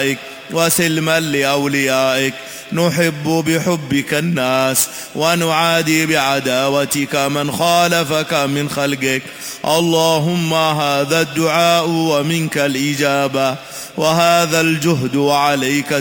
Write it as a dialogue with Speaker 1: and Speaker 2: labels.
Speaker 1: أعدائك وسلما لأوليائك. نحب بحبك الناس ونعادي بعداوتك من خالفك من خلقك. اللهم هذا الدعاء ومنك الإجابة، وهذا الجهد وعليك